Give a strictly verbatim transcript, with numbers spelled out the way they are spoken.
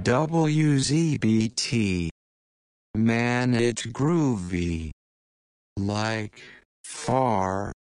W Z B T. Man, it's groovy. Like, far.